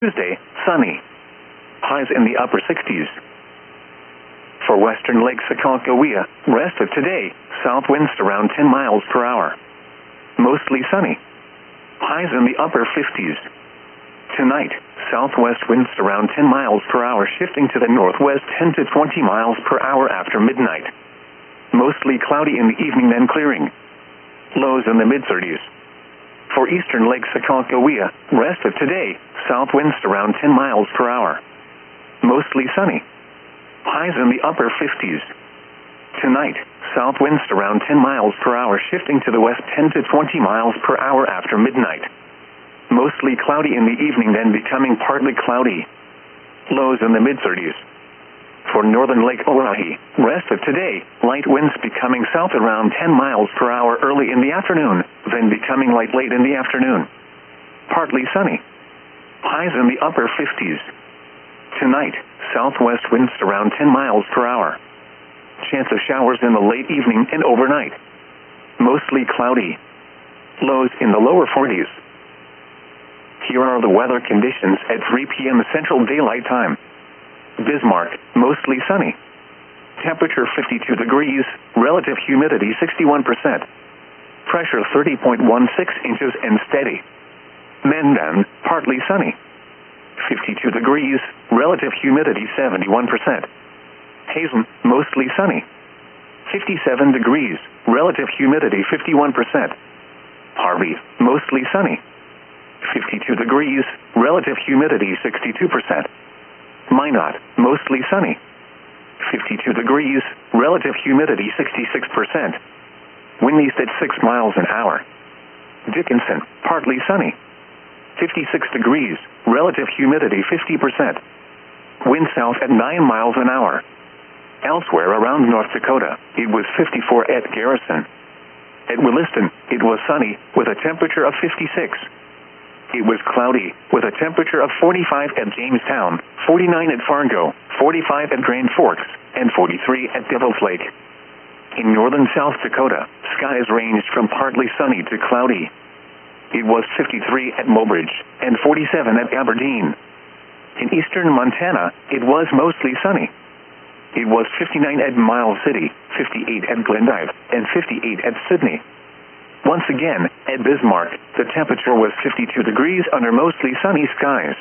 Tuesday, sunny. Highs in the upper 60s. For western Lake Sakakawea, rest of today, south winds around 10 miles per hour. Mostly sunny. Highs in the upper 50s. Tonight, southwest winds around 10 miles per hour shifting to the northwest 10 to 20 miles per hour after midnight. Mostly cloudy in the evening then clearing. Lows in the mid-30s. For eastern Lake Sakakawea, rest of today, south winds around 10 miles per hour. Mostly sunny. Highs in the upper 50s. Tonight, south winds around 10 miles per hour shifting to the west 10 to 20 miles per hour after midnight. Mostly cloudy in the evening then becoming partly cloudy. Lows in the mid-30s. For northern Lake Oahe, rest of today, light winds becoming south around 10 miles per hour early in the afternoon, then becoming light late in the afternoon. Partly sunny. Highs in the upper 50s. Tonight, southwest winds around 10 miles per hour. Chance of showers in the late evening and overnight. Mostly cloudy. Lows in the lower 40s. Here are the weather conditions at 3 p.m. Central Daylight Time. Bismarck, mostly sunny. Temperature 52 degrees, relative humidity 61%. Pressure 30.16 inches and steady. Mandan, partly sunny. 52 degrees, relative humidity 71%. Hazen, mostly sunny. 57 degrees, relative humidity 51%. Harvey, mostly sunny. 52 degrees, relative humidity 62%. Minot, mostly sunny. 52 degrees, relative humidity 66%. Wind east at 6 miles an hour. Dickinson, partly sunny. 56 degrees, relative humidity 50%. Wind south at 9 miles an hour. Elsewhere around North Dakota, it was 54 at Garrison. At Williston, it was sunny, with a temperature of 56. It was cloudy, with a temperature of 45 at Jamestown, 49 at Fargo, 45 at Grand Forks, and 43 at Devil's Lake. In northern South Dakota, skies ranged from partly sunny to cloudy. It was 53 at Mobridge, and 47 at Aberdeen. In eastern Montana, it was mostly sunny. It was 59 at Miles City, 58 at Glendive, and 58 at Sydney. Once again, at Bismarck, the temperature was 52 degrees under mostly sunny skies.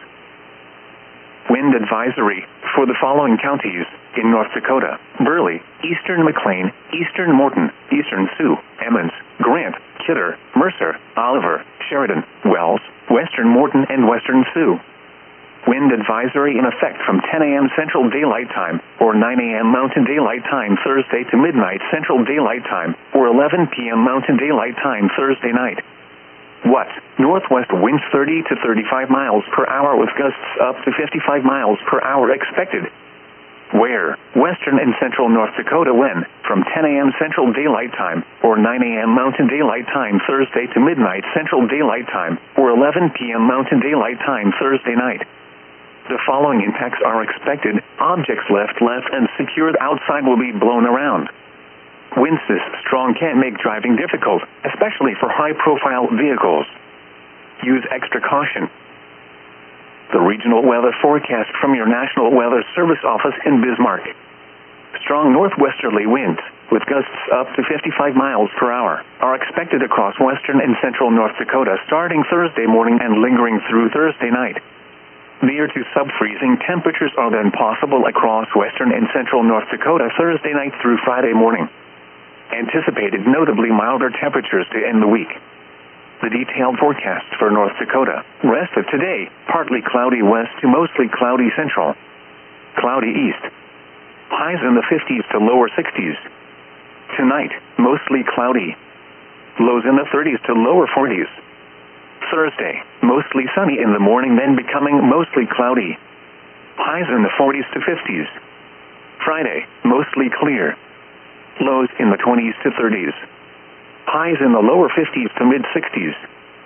Wind advisory for the following counties in North Dakota: Burley, eastern McLean, eastern Morton, eastern Sioux, Emmons, Grant, Kidder, Mercer, Oliver, Sheridan, Wells, western Morton, and western Sioux. Wind advisory in effect from 10 a.m. Central Daylight Time, or 9 a.m. Mountain Daylight Time Thursday to midnight Central Daylight Time, or 11 p.m. Mountain Daylight Time Thursday night. What? Northwest winds 30 to 35 miles per hour with gusts up to 55 miles per hour expected. Where? Western and central North Dakota when? From 10 a.m. Central Daylight Time, or 9 a.m. Mountain Daylight Time Thursday to midnight Central Daylight Time, or 11 p.m. Mountain Daylight Time Thursday night. The following impacts are expected: objects left, and secured outside will be blown around. Winds this strong can make driving difficult, especially for high-profile vehicles. Use extra caution. The regional weather forecast from your National Weather Service office in Bismarck. Strong northwesterly winds, with gusts up to 55 miles per hour, are expected across western and central North Dakota starting Thursday morning and lingering through Thursday night. Near to sub-freezing temperatures are then possible across western and central North Dakota Thursday night through Friday morning. Anticipated notably milder temperatures to end the week. The detailed forecast for North Dakota: rest of today, partly cloudy west to mostly cloudy central. Cloudy east. Highs in the 50s to lower 60s. Tonight, mostly cloudy. Lows in the 30s to lower 40s. Thursday, mostly sunny in the morning then becoming mostly cloudy. Highs in the 40s to 50s. Friday, mostly clear. Lows in the 20s to 30s. Highs in the lower 50s to mid-60s.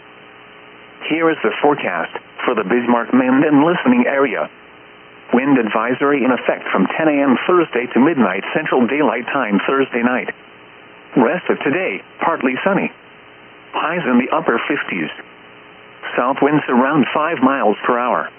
Here is the forecast for the Bismarck-Mandan listening area. Wind advisory in effect from 10 a.m. Thursday to midnight Central Daylight Time Thursday night. Rest of today, partly sunny. Highs in the upper 50s. South winds around 5 miles per hour.